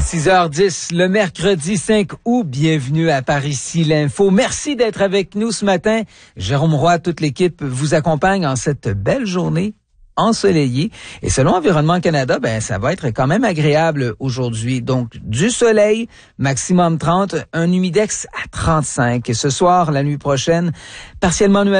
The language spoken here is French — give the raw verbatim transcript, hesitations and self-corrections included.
six heures dix, le mercredi cinq août. Bienvenue à Par ici l'info. Merci d'être avec nous ce matin. Jérôme Roy, toute l'équipe vous accompagne en cette belle journée ensoleillée. Et selon Environnement Canada, ben ça va être quand même agréable aujourd'hui. Donc, du soleil, maximum trente, un humidex à trente-cinq. Et ce soir, la nuit prochaine, partiellement nuageux.